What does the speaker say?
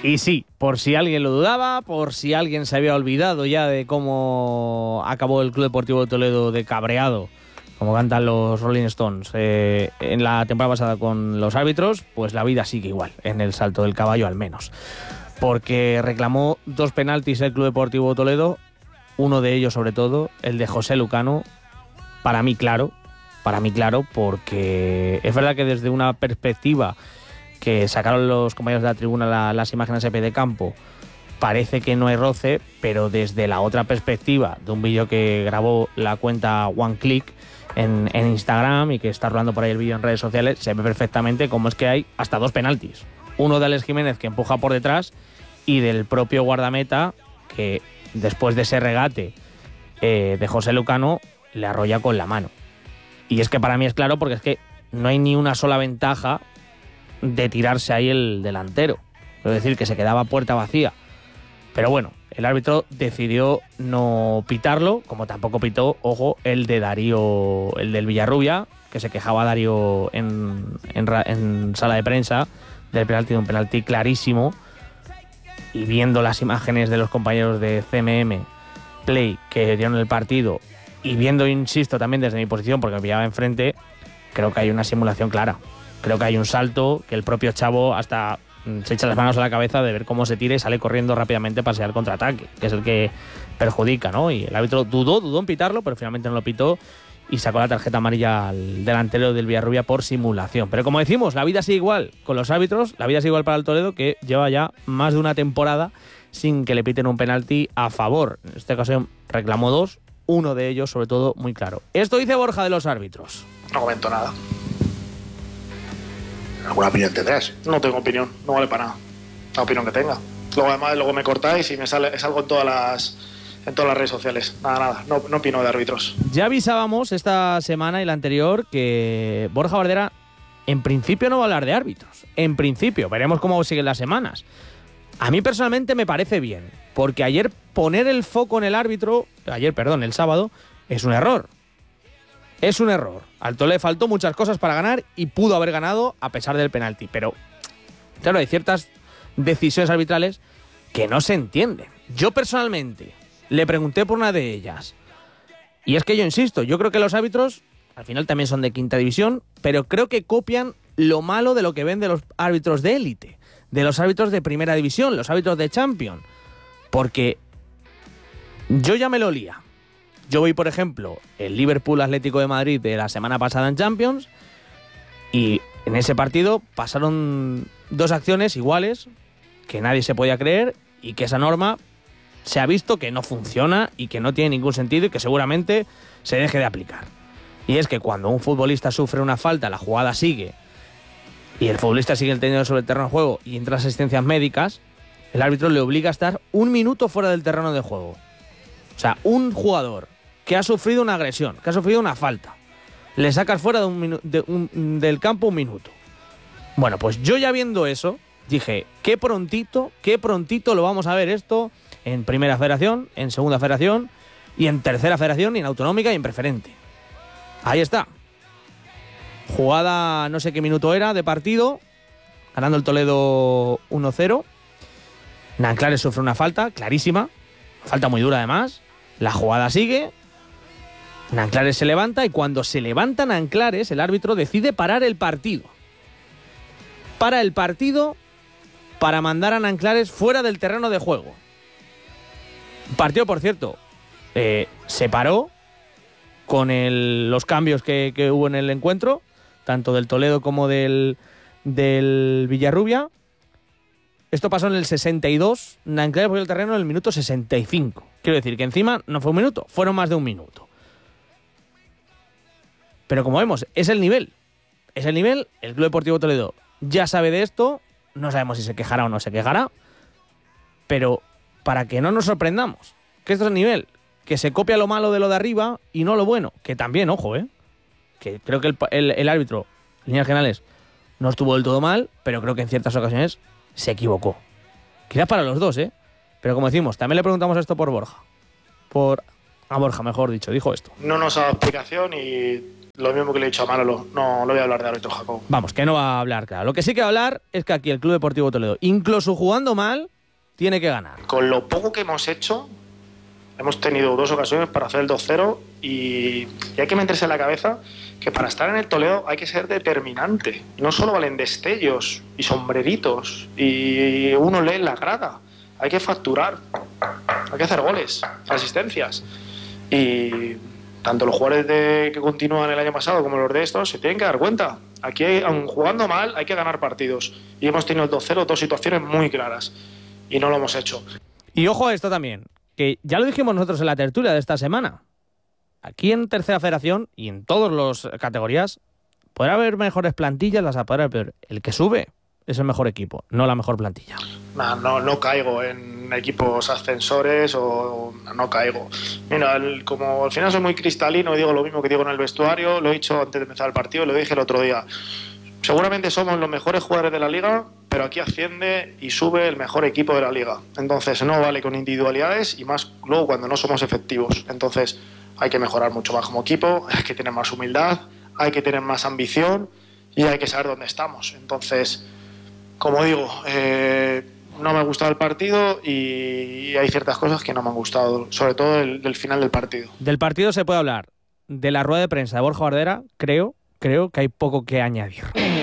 Y sí, por si alguien lo dudaba, por si alguien se había olvidado ya de cómo acabó el Club Deportivo de Toledo de cabreado, como cantan los Rolling Stones, en la temporada pasada con los árbitros, pues la vida sigue igual, en el Salto del Caballo al menos. Porque reclamó 2 penaltis el Club Deportivo de Toledo, uno de ellos sobre todo, el de José Lucano, para mí claro, porque es verdad que desde una perspectiva que sacaron los compañeros de la tribuna las imágenes EP de campo, parece que no hay roce, pero desde la otra perspectiva de un vídeo que grabó la cuenta One Click en Instagram y que está rodando por ahí el vídeo en redes sociales, se ve perfectamente cómo es que hay hasta 2 penaltis. Uno de Alex Jiménez que empuja por detrás y del propio guardameta que después de ese regate de José Lucano le arrolla con la mano. Y es que para mí es claro porque es que no hay ni una sola ventaja de tirarse ahí el delantero. Es decir, que se quedaba puerta vacía. Pero bueno, el árbitro decidió no pitarlo, como tampoco pitó, ojo, el de Darío, el del Villarrubia, que se quejaba Darío en sala de prensa del penalti, de un penalti clarísimo. Y viendo las imágenes de los compañeros de CMM Play que dieron el partido, y viendo, insisto, también desde mi posición, porque me pillaba enfrente, creo que hay una simulación clara. Creo que hay un salto que el propio Chavo hasta se echa las manos a la cabeza de ver cómo se tira y sale corriendo rápidamente para hacer el contraataque, que es el que perjudica, ¿no? Y el árbitro dudó en pitarlo, pero finalmente no lo pitó y sacó la tarjeta amarilla al delantero del Villarrubia por simulación. Pero como decimos, la vida sigue igual con los árbitros, la vida sigue igual para el Toledo, que lleva ya más de una temporada sin que le piten un penalti a favor. En esta ocasión reclamó 2, uno de ellos sobre todo muy claro. Esto dice Borja de los árbitros. No comento nada. ¿Alguna opinión tendrás? No tengo opinión, no vale para nada. La opinión que tenga. Luego me cortáis y salgo en todas las redes sociales. Nada, no opino de árbitros. Ya avisábamos esta semana y la anterior que Borja Bardera en principio no va a hablar de árbitros. En principio, veremos cómo siguen las semanas. A mí personalmente me parece bien, porque ayer poner el foco en el árbitro, el sábado, es un error. Es un error. Al Toledo le faltó muchas cosas para ganar y pudo haber ganado a pesar del penalti. Pero, claro, hay ciertas decisiones arbitrales que no se entienden. Yo personalmente le pregunté por una de ellas. Y es que yo insisto, yo creo que los árbitros, al final también son de quinta división, pero creo que copian lo malo de lo que ven de los árbitros de élite, de los árbitros de primera división, los árbitros de Champions. Porque yo ya me lo olía. Yo voy, por ejemplo, el Liverpool Atlético de Madrid de la semana pasada en Champions y en ese partido pasaron 2 acciones iguales que nadie se podía creer y que esa norma se ha visto que no funciona y que no tiene ningún sentido y que seguramente se deje de aplicar. Y es que cuando un futbolista sufre una falta, la jugada sigue y el futbolista sigue teniendo sobre el terreno de juego y entra asistencias médicas, el árbitro le obliga a estar 1 minuto fuera del terreno de juego. O sea, un jugador que ha sufrido una agresión, que ha sufrido una falta, le sacas fuera del campo 1 minuto. Bueno, pues yo ya viendo eso, dije, qué prontito lo vamos a ver esto en Primera Federación, en Segunda Federación, y en Tercera Federación, y en Autonómica, y en Preferente. Ahí está. Jugada, no sé qué minuto era, de partido, ganando el Toledo 1-0. Nanclares sufre una falta, clarísima, falta muy dura además. La jugada sigue, Nanclares se levanta y cuando se levanta Nanclares, el árbitro decide parar el partido. Para el partido para mandar a Nanclares fuera del terreno de juego. Partido, por cierto, se paró con los cambios que hubo en el encuentro, tanto del Toledo como del Villarrubia. Esto pasó en el 62, Nanclares volvió al terreno en el minuto 65. Quiero decir que encima no fue 1 minuto, fueron más de 1 minuto. Pero como vemos, es el nivel. Es el nivel, el Club Deportivo Toledo ya sabe de esto, no sabemos si se quejará o no se quejará, pero para que no nos sorprendamos, que esto es el nivel, que se copia lo malo de lo de arriba y no lo bueno, que también, ojo, que creo que el árbitro, en líneas generales, no estuvo del todo mal, pero creo que en ciertas ocasiones se equivocó. Quizás para los dos, pero como decimos, también le preguntamos esto por Borja, por A Borja, mejor dicho, dijo esto. No nos ha dado explicación y lo mismo que le he dicho a Manolo, no voy a hablar de árbitro, Jacobo. Vamos, que no va a hablar, claro. Lo que sí que va a hablar es que aquí el Club Deportivo Toledo, incluso jugando mal, tiene que ganar. Con lo poco que hemos hecho, hemos tenido 2 ocasiones para hacer el 2-0 y hay que meterse en la cabeza que para estar en el Toledo hay que ser determinante. No solo valen destellos y sombreritos y uno lee en la grada. Hay que facturar, hay que hacer goles, asistencias. Y tanto los jugadores que continúan el año pasado como los de estos se tienen que dar cuenta. Aquí, aun jugando mal, hay que ganar partidos. Y hemos tenido el 2-0, 2 situaciones muy claras. Y no lo hemos hecho. Y ojo a esto también, que ya lo dijimos nosotros en la tertulia de esta semana. Aquí en Tercera Federación y en todas las categorías podrá haber mejores plantillas, las podrá haber peor. El que sube es el mejor equipo, no la mejor plantilla. No caigo en equipos ascensores o no caigo. Mira, como al final soy muy cristalino y digo lo mismo que digo en el vestuario, lo he dicho antes de empezar el partido, lo dije el otro día. Seguramente somos los mejores jugadores de la liga, pero aquí asciende y sube el mejor equipo de la liga. Entonces no vale con individualidades y más luego cuando no somos efectivos. Entonces hay que mejorar mucho más como equipo, hay que tener más humildad, hay que tener más ambición y hay que saber dónde estamos. Entonces, como digo, no me ha gustado el partido y hay ciertas cosas que no me han gustado, sobre todo del final del partido. Del partido se puede hablar. De la rueda de prensa de Borja Bardera, creo que hay poco que añadir.